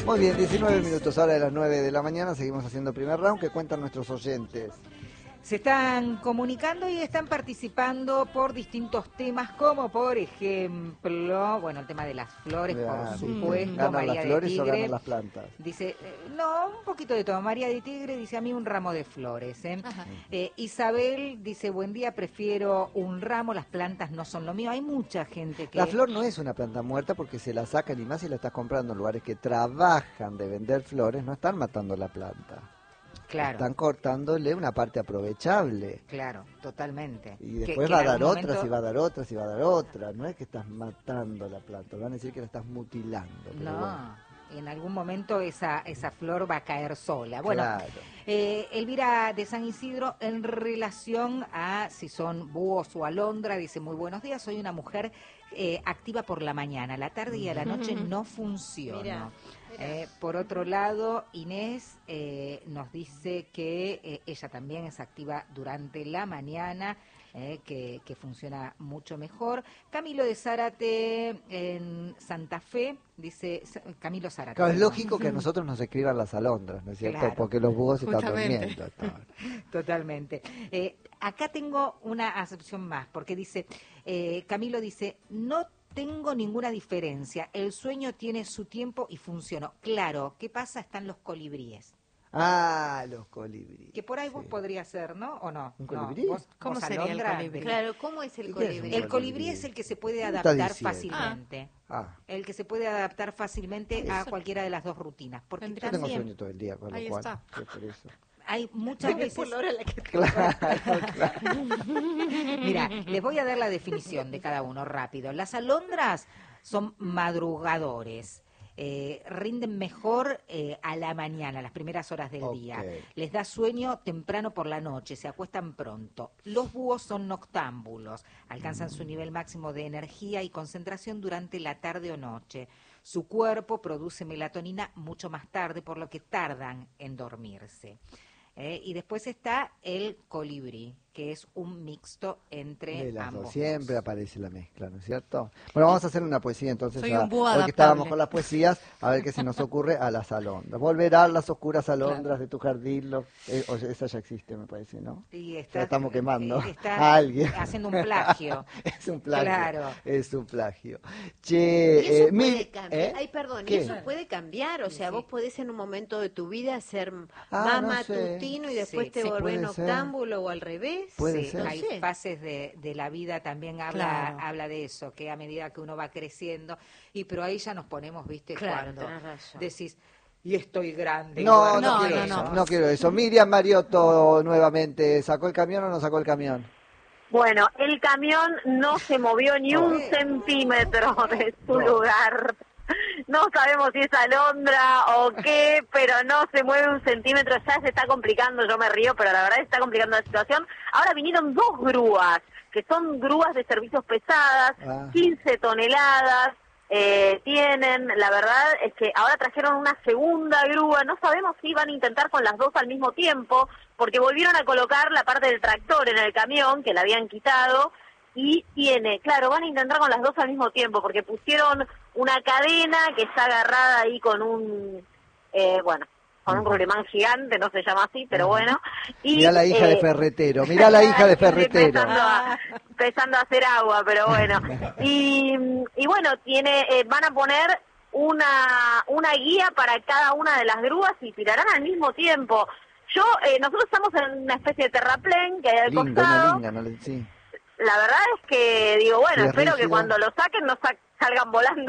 Muy bien, 19 minutos, ahora de las 9 de la mañana, seguimos haciendo primer round. ¿Qué cuentan nuestros oyentes? Se están comunicando y están participando por distintos temas, como por ejemplo, bueno, el tema de las flores, por supuesto. ¿Ganan María las flores de Tigre o ganan las plantas? Dice, no, un poquito de todo. María de Tigre dice, a mí un ramo de flores. Isabel dice, buen día, prefiero un ramo, las plantas no son lo mío. Hay mucha gente que... La flor no es una planta muerta porque se la sacan, y más si la estás comprando en lugares que trabajan de vender flores, no están matando la planta. Claro. Están cortándole una parte aprovechable. Claro, totalmente. Y después va a dar otras, y va a dar otras, y va a dar otras. No es que estás matando la planta, van a decir que la estás mutilando. Pero no, bueno. En algún momento esa flor va a caer sola. Bueno, Claro. Elvira de San Isidro, en relación a si son búhos o alondra, dice, muy buenos días, soy una mujer activa por la mañana, a la tarde y a la noche no funciona. Mira. Por otro lado, Inés nos dice que ella también es activa durante la mañana, que funciona mucho mejor. Camilo de Zárate en Santa Fe, dice Camilo Zárate. Claro, es lógico que a nosotros nos escriban las alondras, ¿no es cierto? Claro. Porque los búhos están durmiendo. Totalmente. Acá tengo una acepción más, porque dice, Camilo dice, no tengo ninguna diferencia, el sueño tiene su tiempo y funcionó. Claro, ¿qué pasa? Están los colibríes. Ah, los colibríes. Que por ahí vos podrías ser, ¿no? ¿O no? ¿Un colibrí? ¿Vos sería el colibrí? Claro, ¿cómo es el colibrí? El colibrí es el que se puede adaptar fácilmente. El que se puede adaptar fácilmente a cualquiera de las dos rutinas. Porque yo tengo sueño todo el día, con lo cual, está. Por eso. Hay muchas veces... Por la hora en la que claro. Mira, les voy a dar la definición de cada uno rápido. Las alondras son madrugadores. Rinden mejor a la mañana, a las primeras horas del día. Les da sueño temprano por la noche, se acuestan pronto. Los búhos son noctámbulos, alcanzan su nivel máximo de energía y concentración durante la tarde o noche. Su cuerpo produce melatonina mucho más tarde, por lo que tardan en dormirse. Y después está el colibrí, que es un mixto entre ambos. Siempre aparece la mezcla, ¿no es cierto? Bueno, vamos a hacer una poesía entonces. Soy un búho hoy que estábamos con las poesías, a ver qué se nos ocurre a las alondras. Volverán las oscuras alondras de tu jardín. Esa ya existe, me parece, ¿no? Sí, ya estamos quemando está a alguien. Haciendo un plagio. Es un plagio. Claro. Es un plagio. Che, y eso puede cambiar. Ay, perdón, ¿qué? ¿Y eso puede cambiar? O sea, vos podés en un momento de tu vida ser más matutino y después te volvés noctámbulo o al revés. Puede ser. Hay fases de la vida, también habla de eso, que a medida que uno va creciendo, pero ahí ya nos ponemos, ¿viste? Cuando decís, y estoy grande. No quiero eso. Miriam Mariotto nuevamente, ¿sacó el camión o no sacó el camión? Bueno, el camión no se movió ni un centímetro de su lugar. No sabemos si es alondra o qué, pero no se mueve un centímetro, ya se está complicando, yo me río, pero la verdad se está complicando la situación. Ahora vinieron 2 grúas, que son grúas de servicios pesadas, 15 toneladas tienen, la verdad es que ahora trajeron una segunda grúa, no sabemos si van a intentar con las dos al mismo tiempo, porque volvieron a colocar la parte del tractor en el camión, que la habían quitado, y van a intentar con las dos al mismo tiempo, porque pusieron una cadena que está agarrada ahí con un rulemán gigante, no se llama así, pero bueno. Y, mirá la hija de Ferretero, mirá la hija de Ferretero. Empezando a hacer agua, pero bueno. Y bueno, van a poner una guía para cada una de las grúas y tirarán al mismo tiempo. Nosotros estamos en una especie de terraplén que hay al costado. Sí. La verdad es que digo, bueno, sí, espero que cuando lo saquen no salgan volando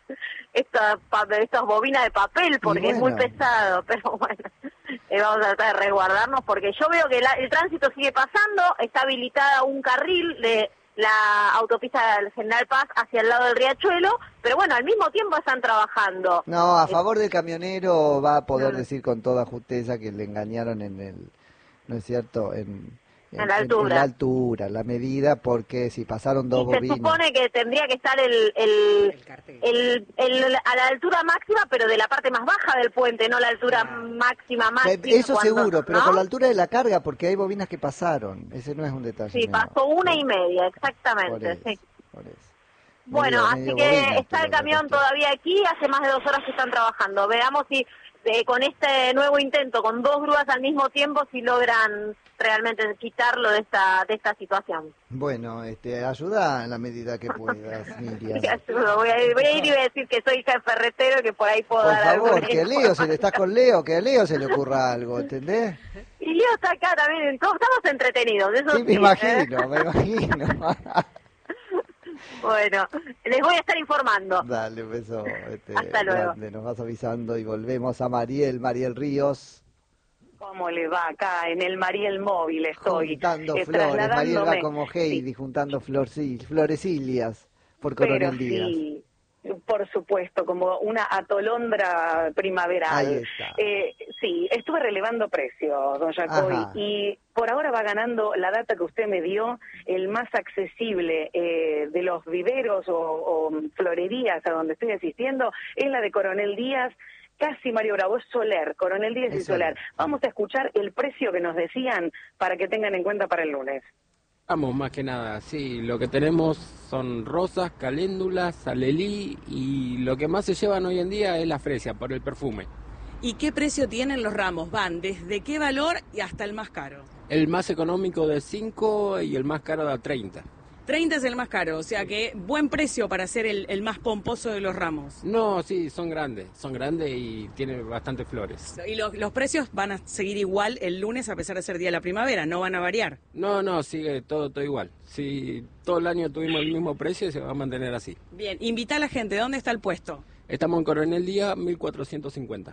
estas bobinas de papel, porque es muy pesado, pero bueno, vamos a tratar de resguardarnos, porque yo veo que el tránsito sigue pasando, está habilitada un carril de la autopista del General Paz hacia el lado del Riachuelo, pero bueno, al mismo tiempo están trabajando. No, a favor del camionero va a poder decir con toda justeza que le engañaron ¿no es cierto?, en la altura, la medida, porque si pasaron 2 bobinas. Se supone que tendría que estar a la altura máxima, pero de la parte más baja del puente, no la altura máxima. Eso seguro, pero con la altura de la carga, porque hay bobinas que pasaron. Ese no es un detalle. Sí, pasó 1,5, exactamente. Por eso. Bueno, así que está el camión todavía aquí, hace más de 2 horas que están trabajando. Veamos si con este nuevo intento, con 2 grúas al mismo tiempo, si logran realmente quitarlo de esta situación. Bueno, ayuda en la medida que puedas, Miriam. Sí, ayudo. Voy a ir y voy a decir que soy hija ferretero, que por ahí puedo dar algo. Por favor, que Leo, si estás con Leo, que a Leo se le ocurra algo, ¿entendés? Y Leo está acá también, estamos entretenidos, eso sí. Me imagino. Bueno, les voy a estar informando. Dale, un beso. Hasta luego. Nos vas avisando y volvemos a Mariel Ríos. ¿Cómo le va acá? En el Mariel Móvil estoy. Juntando flores, Mariel va como Heidi, juntando florecilias por Coronel Díaz. Sí, por supuesto, como una atolondra primaveral. Ahí está. Sí, estuve relevando precios, don Jacoby, y por ahora va ganando la data que usted me dio, el más accesible de los viveros o florerías a donde estoy asistiendo, es la de Coronel Díaz. Casi Mario Bravo, es Soler, Coronel Díaz y Soler. Vamos a escuchar el precio que nos decían para que tengan en cuenta para el lunes. Vamos, más que nada, sí, lo que tenemos son rosas, caléndulas, alelí y lo que más se llevan hoy en día es la fresia, por el perfume. ¿Y qué precio tienen los ramos? Van desde qué valor y hasta el más caro. El más económico de 5 y el más caro de 30. 30 es el más caro, o sea que buen precio para ser el más pomposo de los ramos. No, sí, son grandes y tienen bastantes flores. ¿Y los precios van a seguir igual el lunes a pesar de ser día de la primavera? ¿No van a variar? No, sigue todo igual. Sí, todo el año tuvimos el mismo precio y se va a mantener así. Bien, invita a la gente, ¿dónde está el puesto? Estamos en Coronel Díaz, 1450.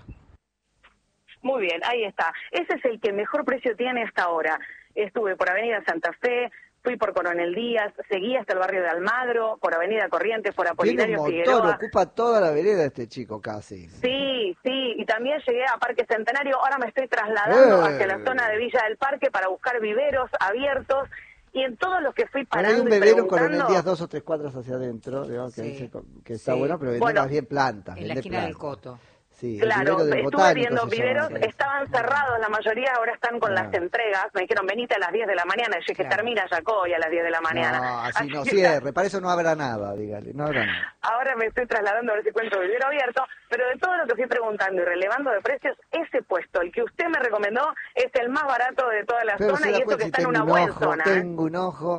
Muy bien, ahí está. Ese es el que mejor precio tiene hasta ahora. Estuve por Avenida Santa Fe, fui por Coronel Díaz, seguí hasta el barrio de Almagro, por Avenida Corrientes, por Apolinario Figueroa. Ocupa toda la vereda este chico casi. Sí, y también llegué a Parque Centenario, ahora me estoy trasladando hacia la zona de Villa del Parque para buscar viveros abiertos, y en todos los que fui parando hay un vivero en Coronel Díaz 2 o 3 cuadras hacia adentro, digamos, que dice que está bueno, pero vende más bien plantas. En la esquina del Coto. Sí, claro, estuve viendo viveros, estaban cerrados la mayoría, ahora están con las entregas, me dijeron venite a las 10 de la mañana, y que termina Jacoby a las 10 de la mañana. No, así no cierre, para eso no habrá nada, dígale, no habrá nada. Ahora me estoy trasladando a ver si encuentro vivero abierto, pero de todo lo que fui preguntando y relevando de precios, ese puesto, el que usted me recomendó, es el más barato de toda la zona y eso que está en una buena zona. Tengo un ojo,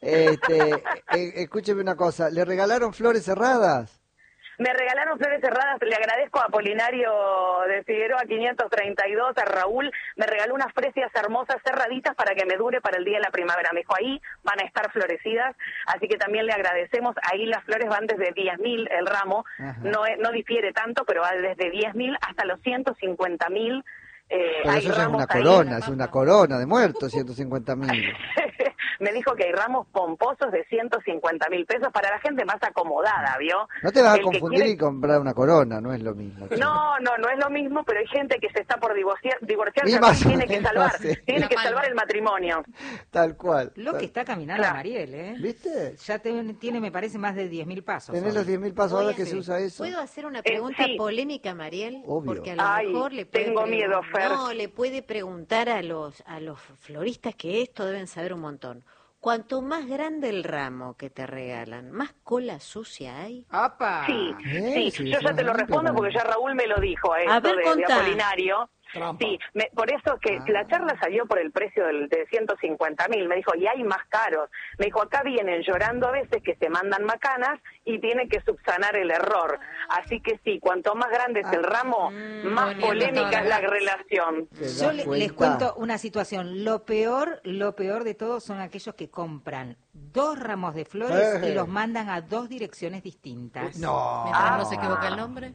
escúcheme una cosa, ¿le regalaron flores cerradas? Me regalaron flores cerradas, le agradezco a Apolinario de Figueroa 532, a Raúl, me regaló unas fresias hermosas cerraditas para que me dure para el día de la primavera. Me dijo, ahí van a estar florecidas, así que también le agradecemos. Ahí las flores van desde 10.000 el ramo, no difiere tanto, pero va desde 10.000 hasta los 150.000. Pero eso ya es una corona de muertos, 150.000. Me dijo que hay ramos pomposos de 150.000 pesos para la gente más acomodada, ¿vio? No te vas a confundir y comprar una corona, no es lo mismo. No es lo mismo, pero hay gente que se está por divorciar tiene que salvar el matrimonio. Tal cual. Lo que está caminando Mariel, ¿eh? ¿Viste? Ya tiene, me parece, más de 10.000 pasos. Tenés los 10.000 pasos ahora que se usa eso. ¿Puedo hacer una pregunta polémica, Mariel? Obvio. Porque a lo mejor le puede tengo miedo, Fer. No, le puede preguntar a los floristas que esto deben saber un montón. Cuanto más grande el ramo que te regalan, ¿más cola sucia hay? ¡Apa! Sí, yo ya te lo respondo porque ya Raúl me lo dijo, esto de Apolinario. Sí, por eso que la charla salió por el precio de 150.000, me dijo, y hay más caros. Me dijo, acá vienen llorando a veces que se mandan macanas y tiene que subsanar el error. Así que sí, cuanto más grande es el ramo, más polémica es la relación. Yo les cuento una situación. Lo peor de todo son aquellos que compran 2 ramos de flores y los mandan a 2 direcciones distintas. No. Mientras no se equivoca el nombre.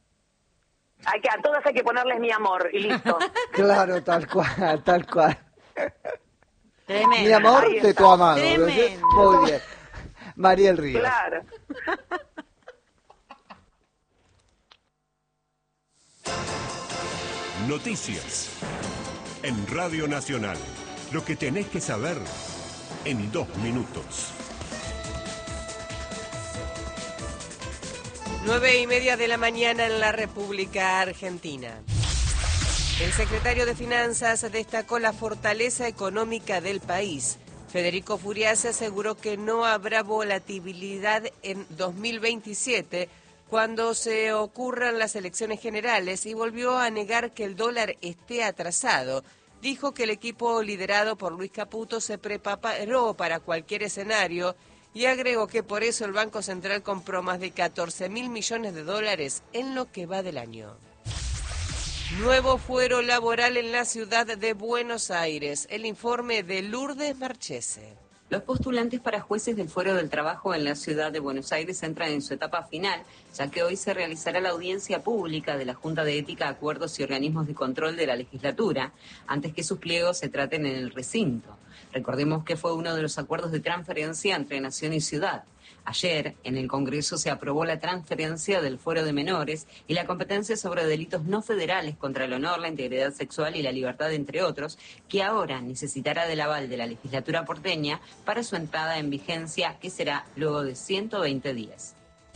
A todas hay que ponerles mi amor y listo. Claro, tal cual. Tremendo. Mi amor de tu amado. Muy bien. Mariel Ríos. Claro. Noticias. En Radio Nacional. Lo que tenés que saber en 2 minutos. 9:30 de la mañana en la República Argentina. El secretario de Finanzas destacó la fortaleza económica del país. Federico Furiase aseguró que no habrá volatilidad en 2027 cuando se ocurran las elecciones generales y volvió a negar que el dólar esté atrasado. Dijo que el equipo liderado por Luis Caputo se preparó para cualquier escenario y agregó que por eso el Banco Central compró más de 14.000 millones de dólares en lo que va del año. Nuevo fuero laboral en la ciudad de Buenos Aires. El informe de Lourdes Marchese. Los postulantes para jueces del Fuero del Trabajo en la ciudad de Buenos Aires entran en su etapa final, ya que hoy se realizará la audiencia pública de la Junta de Ética, Acuerdos y Organismos de Control de la legislatura, antes que sus pliegos se traten en el recinto. Recordemos que fue uno de los acuerdos de transferencia entre Nación y Ciudad. Ayer, en el Congreso, se aprobó la transferencia del fuero de menores y la competencia sobre delitos no federales contra el honor, la integridad sexual y la libertad, entre otros, que ahora necesitará del aval de la legislatura porteña para su entrada en vigencia, que será luego de 120 días.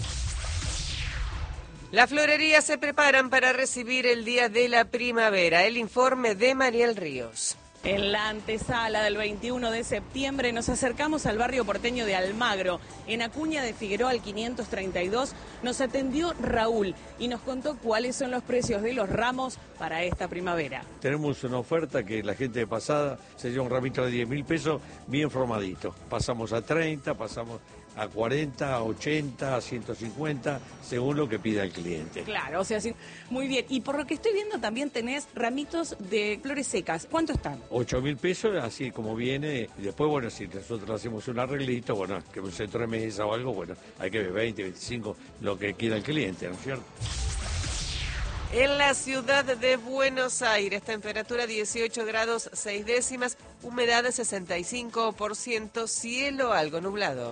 Las florerías se preparan para recibir el Día de la Primavera. El informe de Mariel Ríos. En la antesala del 21 de septiembre nos acercamos al barrio porteño de Almagro. En Acuña de Figueroa al 532 nos atendió Raúl y nos contó cuáles son los precios de los ramos para esta primavera. Tenemos una oferta que la gente de pasada se lleva un ramito de 10.000 pesos bien formadito. Pasamos a 30, pasamos a 40, a 80, a 150, según lo que pida el cliente. Claro, o sea, sí, muy bien. Y por lo que estoy viendo también tenés ramitos de flores secas. ¿Cuánto están? 8.000 pesos, así como viene. Y después, bueno, si nosotros hacemos un arreglito, bueno, que un centro de mesa o algo, bueno, hay que ver 20, 25, lo que quiera el cliente, ¿no es cierto? En la ciudad de Buenos Aires, temperatura 18 grados 6 décimas, humedad de 65%, cielo algo nublado.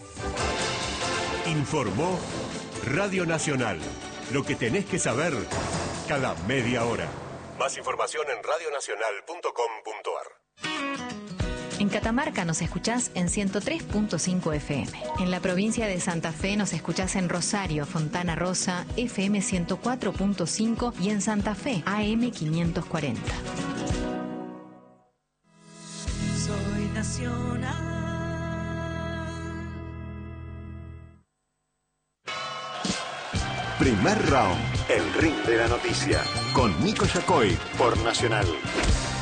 Informó Radio Nacional. Lo que tenés que saber cada media hora. Más información en radionacional.com.ar. En Catamarca nos escuchás en 103.5 FM. En la provincia de Santa Fe nos escuchás en Rosario, Fontana Rosa, FM 104.5 y en Santa Fe, AM 540. Soy nacional. Primer round, el ring de la noticia, con Nico Yacoy por Nacional.